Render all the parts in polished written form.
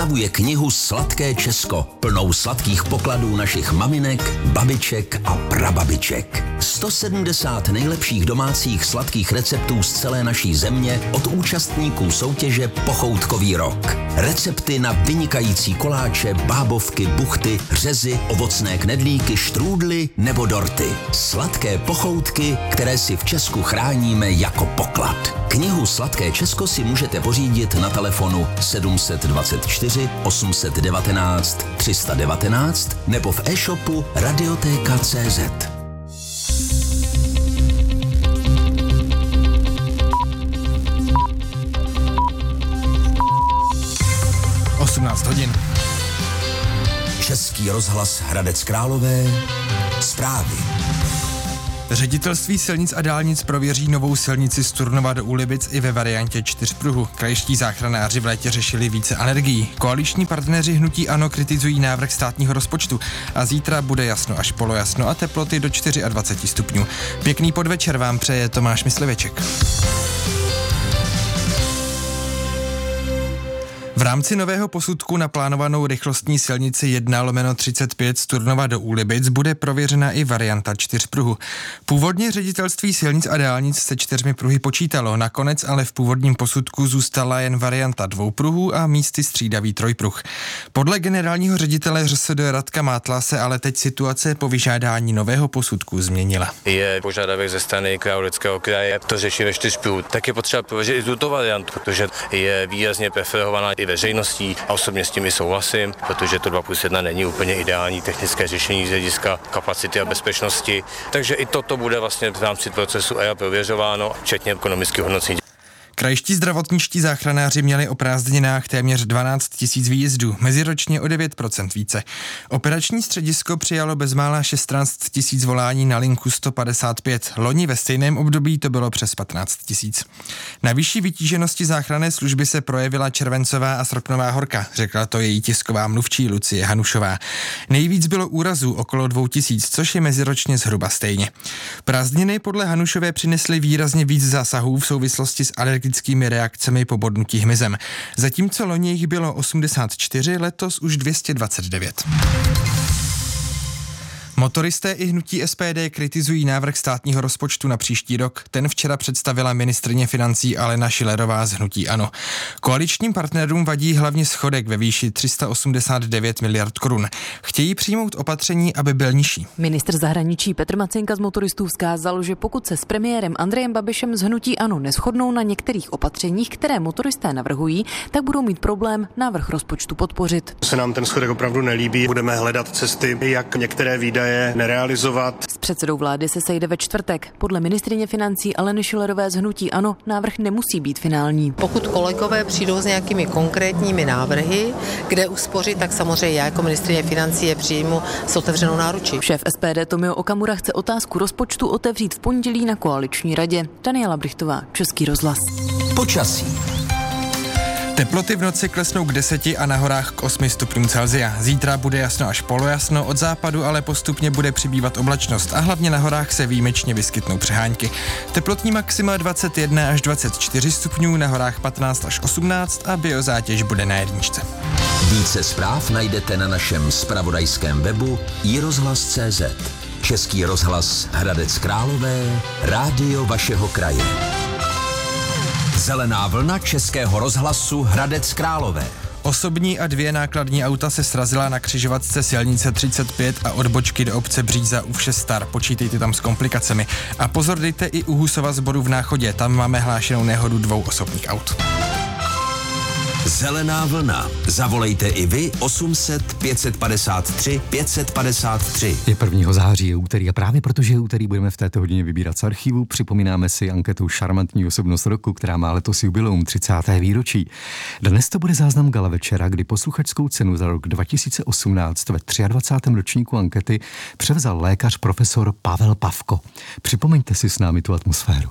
Představuje knihu Sladké Česko, plnou sladkých pokladů našich maminek, babiček a prababiček. 170 nejlepších domácích sladkých receptů z celé naší země od účastníků soutěže Pochoutkový rok. Recepty na vynikající koláče, bábovky, buchty, řezy, ovocné knedlíky, štrůdly nebo dorty. Sladké pochoutky, které si v Česku chráníme jako poklad. Knihu Sladké Česko si můžete pořídit na telefonu 724 819 319 nebo v e-shopu Radioteka.cz. Hodin. Český rozhlas Hradec Králové. Zprávy. Ředitelství silnic a dálnic prověří novou silnici z Turnova do Úlibic i ve variantě 4 pruhů. Krajští záchranáři v létě řešili více alergií. Koaliční partneři hnutí ANO kritizují návrh státního rozpočtu a zítra bude jasno až polojasno a teploty do 24 stupňů. Pěkný podvečer vám přeje Tomáš Mysliveček. V rámci nového posudku na plánovanou rychlostní silnici 1/35 z Turnova do Úlibic bude prověřena i varianta 4 pruhu. Původně ředitelství silnic a dálnic se 4 pruhy počítalo, nakonec ale v původním posudku zůstala jen varianta 2 pruhů a místy střídavý 3 pruh. Podle generálního ředitele ŘSD Radka Mátla se ale teď situace po vyžádání nového posudku změnila. Je požadavek ze strany Královéhradeckého kraje to řešit ve 4 pruhů. Tak je potřeba prověřit i tuto variantu, protože je výrazně preferovaná i veřejností a osobně s tím i souhlasím, protože to 2+1 není úplně ideální technické řešení z hlediska kapacity a bezpečnosti. Takže i toto bude vlastně v rámci procesu EIA prověřováno, včetně ekonomického hodnocení. Krajští zdravotničtí záchranáři měli o prázdninách téměř 12 000 výjezdů, meziročně o 9% více. Operační středisko přijalo bezmála 16 000 volání na linku 155. Loni ve stejném období to bylo přes 15 000. Na vyšší vytíženosti záchranné služby se projevila červencová a srpnová horka, řekla to její tisková mluvčí Lucie Hanušová. Nejvíc bylo úrazů okolo 2000, což je meziročně zhruba stejně. Prázdniny podle Hanušové přinesly výrazně víc zásahů v souvislosti s alergickými reakcemi po bodnutí hmyzem. Zatímco loni jich bylo 84, letos už 229. Motoristé i hnutí SPD kritizují návrh státního rozpočtu na příští rok. Ten včera představila ministryně financí Alena Schillerová z hnutí ANO. Koaličním partnerům vadí hlavně schodek ve výši 389 miliard korun. Chtějí přijmout opatření, aby byl nižší. Ministr zahraničí Petr Macinka z motoristů vzkázal, že pokud se s premiérem Andrejem Babišem z hnutí ANO neshodnou na některých opatřeních, které motoristé navrhují, tak budou mít problém návrh rozpočtu podpořit. Se nám ten schodek opravdu nelíbí, budeme hledat cesty, jak některé výdaje nerealizovat. S předsedou vlády se sejde ve čtvrtek. Podle ministryně financí Aleny Schillerové z hnutí ANO návrh nemusí být finální. Pokud kolegové přijdou s nějakými konkrétními návrhy, kde uspořit, tak samozřejmě já jako ministryně financí je přijmu s otevřenou náručí. Šéf SPD Tomio Okamura chce otázku rozpočtu otevřít v pondělí na koaliční radě. Daniela Brichtová, Český rozhlas. Počasí. Teploty v noci klesnou k 10 a na horách k 8 stupňům Celsia. Zítra bude jasno až polojasno, od západu ale postupně bude přibývat oblačnost a hlavně na horách se výjimečně vyskytnou přehánky. Teplotní maxima 21 až 24 stupňů, na horách 15 až 18 a biozátěž bude na jedničce. Více zpráv najdete na našem zpravodajském webu iRozhlas.cz. Český rozhlas Hradec Králové, rádio vašeho kraje. Zelená vlna Českého rozhlasu Hradec Králové. Osobní a 2 nákladní auta se srazila na křižovatce silnice 35 a odbočky do obce Bříza u Všestar. Počítejte tam s komplikacemi. A pozor, dejte i u Husova Sboru v Náchodě, tam máme hlášenou nehodu 2 osobních aut. Zelená vlna. Zavolejte i vy 800 553 553. Je 1. září, je úterý a právě protože je úterý budeme v této hodině vybírat z archivu. Připomínáme si anketu Šarmantní osobnost roku, která má letos jubileum 30. výročí. Dnes to bude záznam gala večera, kdy posluchačskou cenu za rok 2018 ve 23. ročníku ankety převzal lékař profesor Pavel Pavko. Připomeňte si s námi tu atmosféru.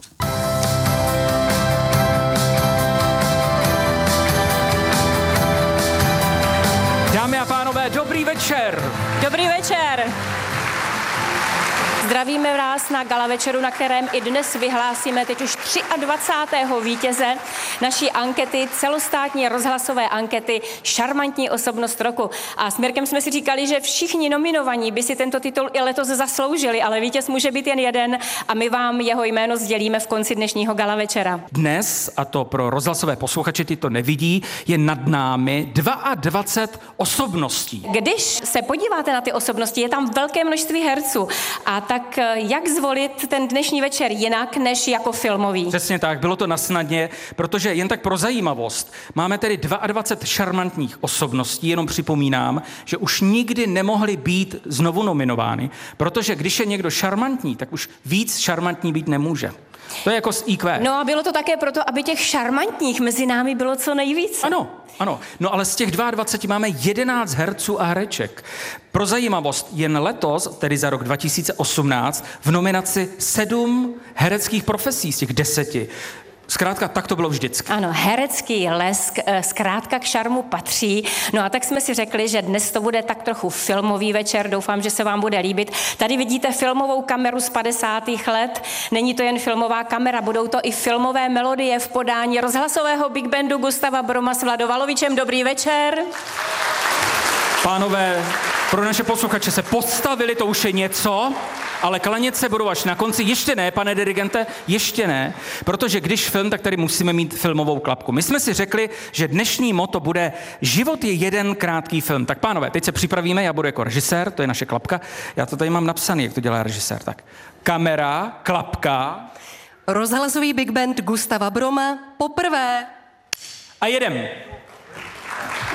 Dámy a pánové, dobrý večer! Dobrý večer! Zdravíme vás na gala večeru, na kterém i dnes vyhlásíme teď už 23. vítěze naší ankety, celostátní rozhlasové ankety Šarmantní osobnost roku. A s Mirkem jsme si říkali, že všichni nominovaní by si tento titul i letos zasloužili, ale vítěz může být jen jeden a my vám jeho jméno sdělíme v konci dnešního gala večera. Dnes, a to pro rozhlasové posluchače, ty to nevidí, je nad námi 22 osobností. Když se podíváte na ty osobnosti, je tam velké množství herců. A tak jak zvolit ten dnešní večer jinak než jako filmový? Přesně tak, bylo to na snadě, protože jen tak pro zajímavost, máme tedy 22 šarmantních osobností, jenom připomínám, že už nikdy nemohly být znovu nominovány, protože když je někdo šarmantní, tak už víc šarmantní být nemůže. To je jako s IQ. No a bylo to také proto, aby těch šarmantních mezi námi bylo co nejvíc. Ano. No ale z těch 22 máme 11 herců a hereček. Pro zajímavost, jen letos, tedy za rok 2018, v nominaci 7 hereckých profesí z těch 10. Zkrátka, tak to bylo vždycky. Ano, herecký lesk zkrátka k šarmu patří. No a tak jsme si řekli, že dnes to bude tak trochu filmový večer, doufám, že se vám bude líbit. Tady vidíte filmovou kameru z 50. let. Není to jen filmová kamera, budou to i filmové melodie v podání rozhlasového big bandu Gustava Broma s Vladou Valovičem. Dobrý večer. Pánové, pro naše posluchače se postavili, to už je něco, ale klanět se budou až na konci. Ještě ne, pane dirigente, ještě ne, protože když film, tak tady musíme mít filmovou klapku. My jsme si řekli, že dnešní motto bude Život je jeden krátký film. Tak pánové, teď se připravíme, já budu jako režisér, to je naše klapka. Já to tady mám napsaný, jak to dělá režisér. Tak kamera, klapka. Rozhlasový big band Gustava Broma poprvé. A jedem.